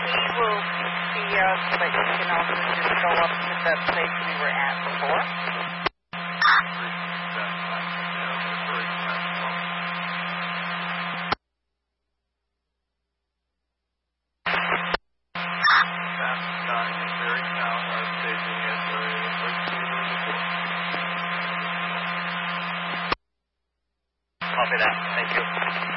will see so that you can also just go up to the place we were at before. Copy that. Thank you.